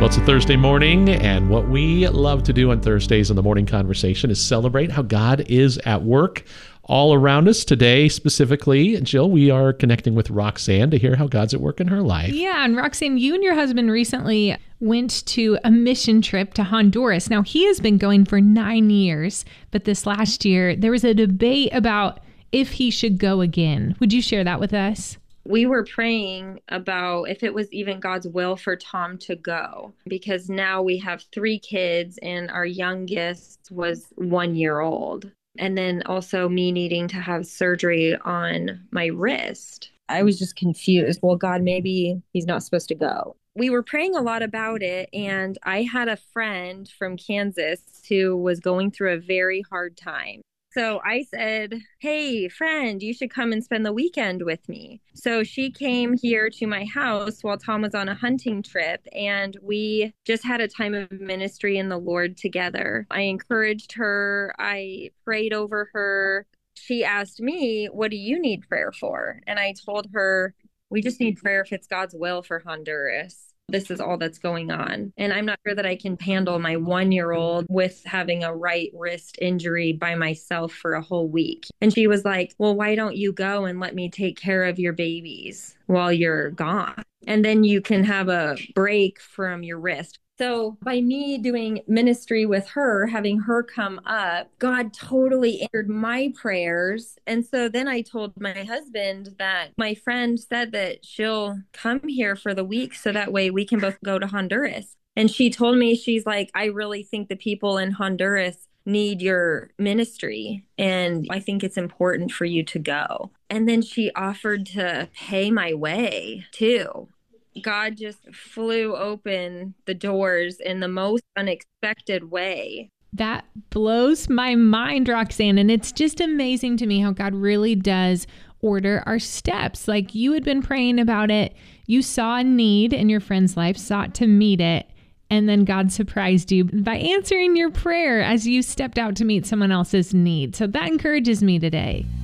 Well, it's a Thursday morning, and what we love to do on Thursdays in the morning conversation is celebrate how God is at work all around us. Today, specifically, Jill, we are connecting with Roxanne to hear how God's at work in her life. Yeah, and Roxanne, you and your husband recently went to a mission trip to Honduras. Now, he has been going for 9 years, but this last year, there was a debate about if he should go again. Would you share that with us? We were praying about if it was even God's will for Tom to go, because now we have 3 kids and our youngest was 1 year old. And then also me needing to have surgery on my wrist. I was just confused. Well, God, maybe he's not supposed to go. We were praying a lot about it. And I had a friend from Kansas who was going through a very hard time. So I said, hey, friend, you should come and spend the weekend with me. So she came here to my house while Tom was on a hunting trip, and we just had a time of ministry in the Lord together. I encouraged her. I prayed over her. She asked me, what do you need prayer for? And I told her, we just need prayer if it's God's will for Honduras. This is all that's going on. And I'm not sure that I can handle my 1-year-old with having a right wrist injury by myself for a whole week. And she was like, well, why don't you go and let me take care of your babies while you're gone? And then you can have a break from your wrist. So by me doing ministry with her, having her come up, God totally answered my prayers. And so then I told my husband that my friend said that she'll come here for the week so that way we can both go to Honduras. And she told me, she's like, I really think the people in Honduras need your ministry. And I think it's important for you to go. And then she offered to pay my way too. God just flew open the doors in the most unexpected way. That blows my mind, Roxanne. And it's just amazing to me how God really does order our steps. Like, you had been praying about it. You saw a need in your friend's life, sought to meet it. And then God surprised you by answering your prayer as you stepped out to meet someone else's need. So that encourages me today.